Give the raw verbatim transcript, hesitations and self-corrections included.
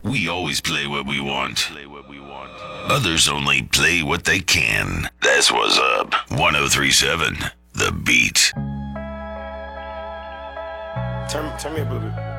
We always play what we want. Others only play what they can. That's what's up. one oh three seven, The Beat. Turn, turn me up a little bit.